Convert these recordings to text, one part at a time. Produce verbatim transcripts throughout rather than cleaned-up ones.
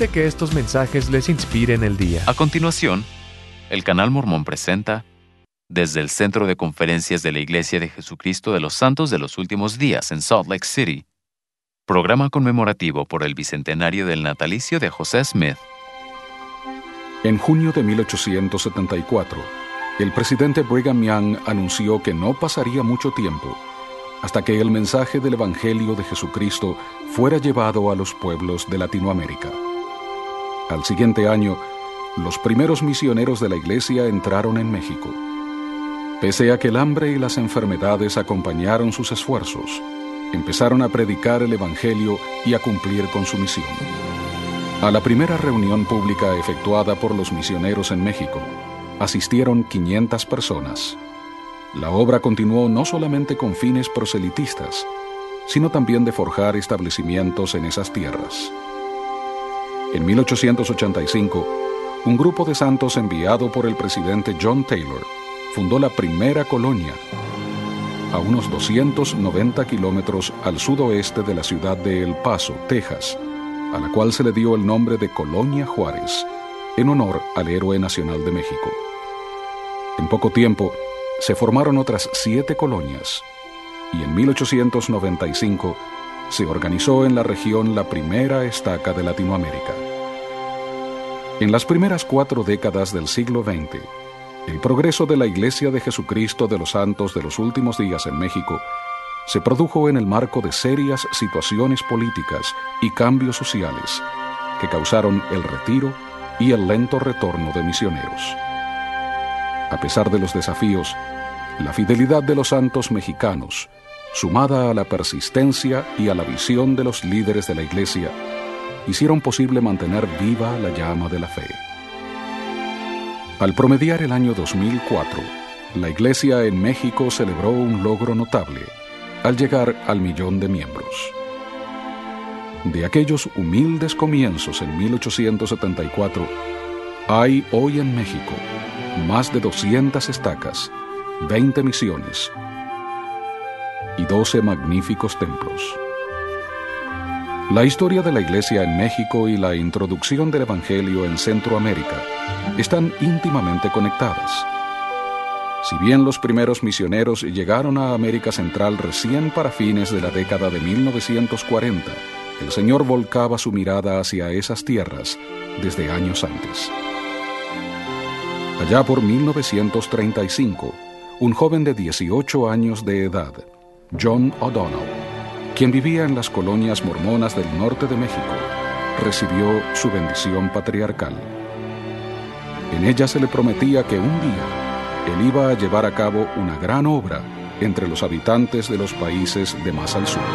Permite que estos mensajes les inspiren el día. A continuación, el Canal Mormón presenta, desde el Centro de Conferencias de la Iglesia de Jesucristo de los Santos de los Últimos Días en Salt Lake City, programa conmemorativo por el bicentenario del natalicio de José Smith. En junio de mil ochocientos setenta y cuatro, el presidente Brigham Young anunció que no pasaría mucho tiempo hasta que el mensaje del Evangelio de Jesucristo fuera llevado a los pueblos de Latinoamérica. Al siguiente año, los primeros misioneros de la Iglesia entraron en México. Pese a que el hambre y las enfermedades acompañaron sus esfuerzos, empezaron a predicar el Evangelio y a cumplir con su misión. A la primera reunión pública efectuada por los misioneros en México, asistieron quinientas personas. La obra continuó no solamente con fines proselitistas, sino también de forjar establecimientos en esas tierras. En mil ochocientos ochenta y cinco, un grupo de santos enviado por el presidente John Taylor fundó la primera colonia, a unos doscientos noventa kilómetros al sudoeste de la ciudad de El Paso, Texas, a la cual se le dio el nombre de Colonia Juárez, en honor al héroe nacional de México. En poco tiempo, se formaron otras siete colonias, y en mil ochocientos noventa y cinco se organizó en la región la primera estaca de Latinoamérica. En las primeras cuatro décadas del siglo veinte, el progreso de la Iglesia de Jesucristo de los Santos de los Últimos Días en México se produjo en el marco de serias situaciones políticas y cambios sociales que causaron el retiro y el lento retorno de misioneros. A pesar de los desafíos, la fidelidad de los santos mexicanos, sumada a la persistencia y a la visión de los líderes de la Iglesia, hicieron posible mantener viva la llama de la fe. Al promediar el año dos mil cuatro, la Iglesia en México celebró un logro notable al llegar al millón de miembros. De aquellos humildes comienzos en mil ochocientos setenta y cuatro, hay hoy en México más de doscientas estacas, veinte misiones y doce magníficos templos. La historia de la Iglesia en México y la introducción del Evangelio en Centroamérica están íntimamente conectadas. Si bien los primeros misioneros llegaron a América Central recién para fines de la década de mil novecientos cuarenta, el Señor volcaba su mirada hacia esas tierras desde años antes. Allá por mil novecientos treinta y cinco, un joven de dieciocho años de edad, John O'Donnell, quien vivía en las colonias mormonas del norte de México, recibió su bendición patriarcal. En ella se le prometía que un día él iba a llevar a cabo una gran obra entre los habitantes de los países de más al sur.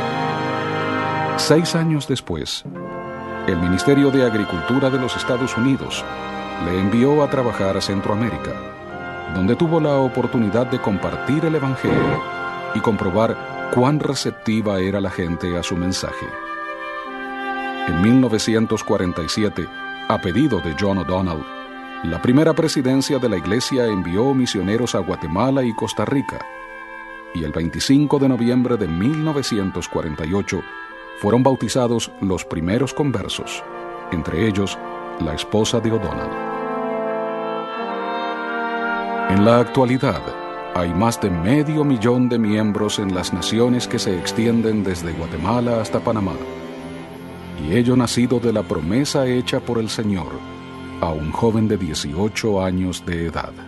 Seis años después, el Ministerio de Agricultura de los Estados Unidos le envió a trabajar a Centroamérica, donde tuvo la oportunidad de compartir el Evangelio y comprobar cuán receptiva era la gente a su mensaje. En mil novecientos cuarenta y siete, a pedido de John O'Donnell, la primera presidencia de la Iglesia envió misioneros a Guatemala y Costa Rica, y el veinticinco de noviembre de mil novecientos cuarenta y ocho fueron bautizados los primeros conversos, entre ellos la esposa de O'Donnell. En la actualidad, hay más de medio millón de miembros en las naciones que se extienden desde Guatemala hasta Panamá, y ello nacido de la promesa hecha por el Señor a un joven de dieciocho años de edad.